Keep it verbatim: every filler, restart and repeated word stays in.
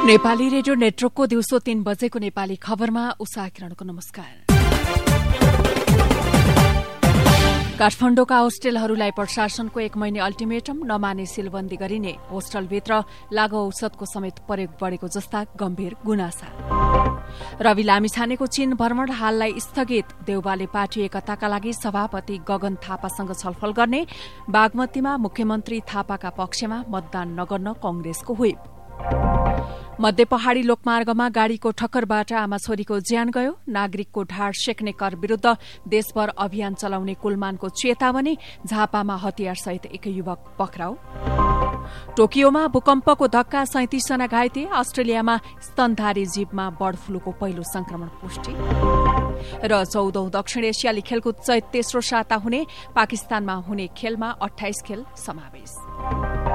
Nepali radio नेटवर्कको दिउँसो तीन बजेको नेपाली खबरमा उषा किरणको नमस्कार। काठमाडौँका होस्टेलहरूलाई प्रशासनको एक महिने अल्टिमेटम, नमाने सिलबन्दी गरिने, होस्टलभित्र लागू औषधको समेत प्रयोग बढ़ेको जस्ता गम्भीर गुनासा। रवि लामिछानेको चीन भ्रमण हाललाई स्थगित, देउबाले पार्टी एकताका लागि सभापति गगन थापासँग छलफल गर्ने, बागमतीमा मुख्यमन्त्री थापाका पक्षमा मतदान नगर्न कंग्रेसको व्हिप। मध्य पहाड़ी लोकमार्गमा गाड़ीको ठक्करबाट आमा छोरीको ज्यान गयो, नागरिकको ढाड सेक्ने कर विरूद्ध देशभर अभियान चलाउने कुलमानको चेतावनी, झापामा हतियारसहित एक युवक पक्राउ। टोकियोमा भूकम्पको धक्का, सैंतिस जना घाइते, अस्ट्रेलियामा स्तनधारी जीवमा बर्ड फ्लूको पहिलो संक्रमण पुष्टि। र चौधौं दक्षिण एसियाली खेलकुद चैत तेस्रो साता हुने, पाकिस्तानमा हुने खेलमा अठाइस खेल समावेश।